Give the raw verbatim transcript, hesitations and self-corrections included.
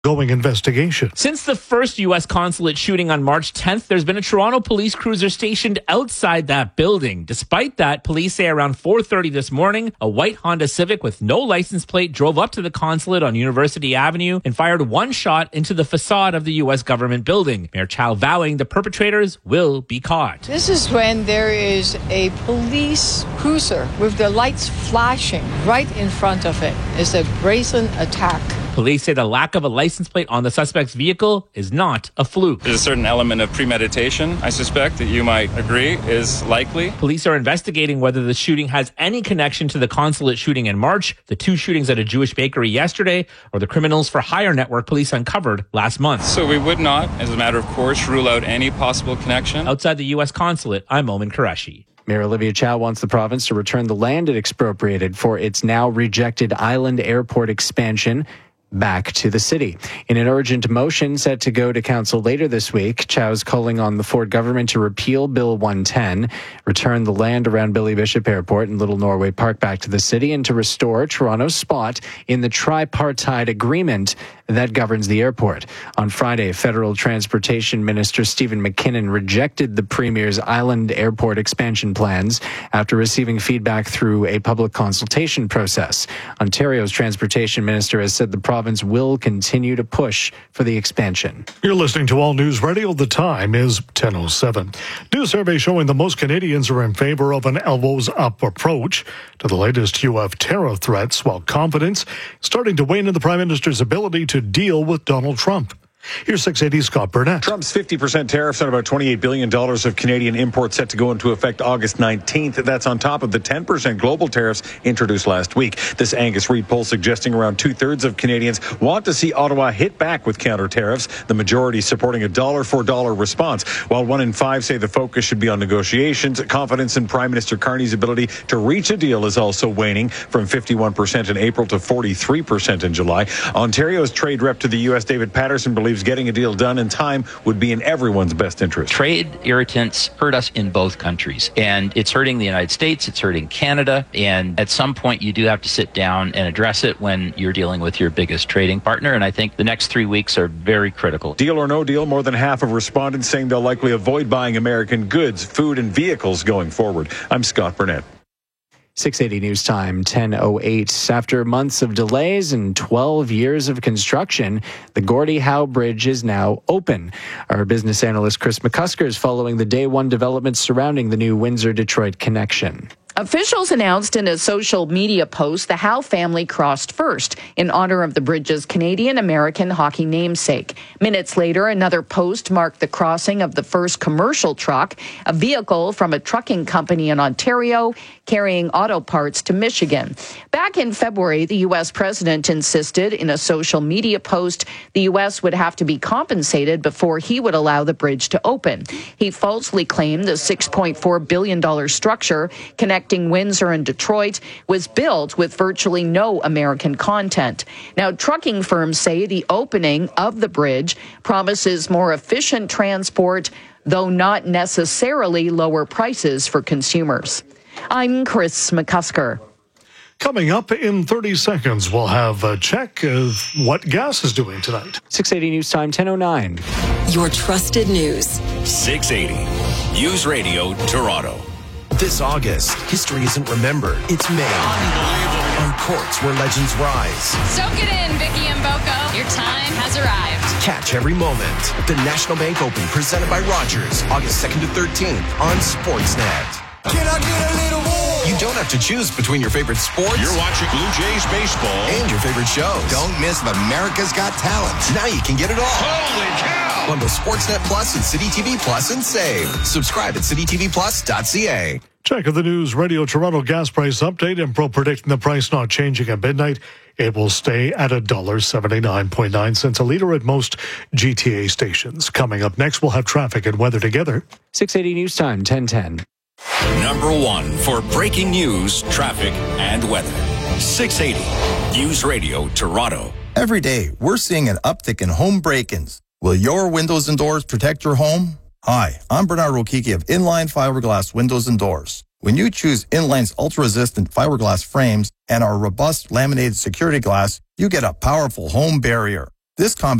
Going investigation. Since the first U S consulate shooting on March tenth, there's been a Toronto police cruiser stationed outside that building. Despite that, police say around four thirty this morning, a white Honda Civic with no license plate drove up to the consulate on University Avenue and fired one shot into the facade of the U S government building. Mayor Chow vowing the perpetrators will be caught. This is when there is a police cruiser with the lights flashing right in front of it. It's a brazen attack. Police say the lack of a license plate on the suspect's vehicle is not a fluke. There's a certain element of premeditation, I suspect, that you might agree is likely. Police are investigating whether the shooting has any connection to the consulate shooting in March, the two shootings at a Jewish bakery yesterday, or the criminals for hire network police uncovered last month. So we would not, as a matter of course, rule out any possible connection. Outside the U S consulate, I'm Omen Qureshi. Mayor Olivia Chow wants the province to return the land it expropriated for its now rejected Island Airport expansion back to the city. In an urgent motion set to go to council later this week, Chow's calling on the Ford government to repeal Bill one ten, return the land around Billy Bishop Airport and Little Norway Park back to the city, and to restore Toronto's spot in the tripartite agreement that governs the airport. On Friday, Federal Transportation Minister Stephen McKinnon rejected the Premier's Island Airport expansion plans after receiving feedback through a public consultation process. Ontario's Transportation Minister has said the province will continue to push for the expansion. You're listening to All News Radio. The time is ten oh seven. New survey showing the most Canadians are in favor of an elbows-up approach to the latest U S tariff threats, while confidence starting to wane in the Prime Minister's ability to deal with Donald Trump. Here's six eighty Scott Burnett. Trump's fifty percent tariffs on about twenty-eight billion dollars of Canadian imports set to go into effect August nineteenth. That's on top of the ten percent global tariffs introduced last week. This Angus Reid poll suggesting around two-thirds of Canadians want to see Ottawa hit back with counter tariffs, the majority supporting a dollar-for-dollar response. While one in five say the focus should be on negotiations, confidence in Prime Minister Carney's ability to reach a deal is also waning from fifty-one percent in April to forty-three percent in July. Ontario's trade rep to the U S, David Patterson, believes getting a deal done in time would be in everyone's best interest. Trade irritants hurt us in both countries, and it's hurting the United States, it's hurting Canada, and at some point you do have to sit down and address it when you're dealing with your biggest trading partner, and I think the next three weeks are very critical. Deal or no deal, more than half of respondents saying they'll likely avoid buying American goods, food, and vehicles going forward. I'm Scott Burnett. six eighty News Time, ten oh eight. After months of delays and twelve years of construction, the Gordie Howe Bridge is now open. Our business analyst Chris McCusker is following the day one developments surrounding the new Windsor-Detroit connection. Officials announced in a social media post the Howe family crossed first in honor of the bridge's Canadian-American hockey namesake. Minutes later, another post marked the crossing of the first commercial truck, a vehicle from a trucking company in Ontario carrying auto parts to Michigan. Back in February, the U S president insisted in a social media post the U S would have to be compensated before he would allow the bridge to open. He falsely claimed the six point four billion dollars structure connecting Windsor and Detroit was built with virtually no American content. Now, trucking firms say the opening of the bridge promises more efficient transport, though not necessarily lower prices for consumers. I'm Chris McCusker. Coming up in thirty seconds, we'll have a check of what gas is doing tonight. six eighty News Time, ten oh nine. Your trusted news. six eighty News Radio Toronto. This August, history isn't remembered, it's made. On courts where legends rise. Soak it in, Vicky and Boko. Your time has arrived. Catch every moment. The National Bank Open, presented by Rogers, August second to thirteenth on Sportsnet. Can I get a little more? You don't have to choose between your favorite sports. You're watching Blue Jays baseball. And your favorite shows. Don't miss America's Got Talent. Now you can get it all. Holy cow! Bundle Sportsnet Plus and City T V Plus and save. Subscribe at city t v plus dot c a. Check of the News Radio Toronto gas price update. And Pro predicting the price not changing at midnight. It will stay at one dollar seventy-nine point nine cents a litre at most G T A stations. Coming up next, we'll have traffic and weather together. six eighty News Time, ten ten. Number one for breaking news, traffic, and weather. six eighty News Radio Toronto. Every day, we're seeing an uptick in home break-ins. Will your windows and doors protect your home? Hi, I'm Bernard Rokiki of Inline Fiberglass Windows and Doors. When you choose Inline's ultra-resistant fiberglass frames and our robust laminated security glass, you get a powerful home barrier. This combination